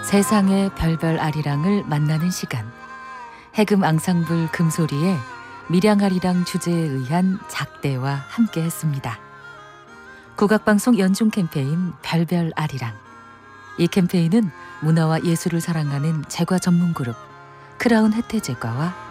세상의 별별 아리랑을 만나는 시간. 해금 앙상블 금소리의 밀양아리랑 주제에 의한 작대와 함께 했습니다. 국악방송 연중 캠페인 별별 아리랑. 이 캠페인은 문화와 예술을 사랑하는 제과 전문 그룹 크라운 혜태제과와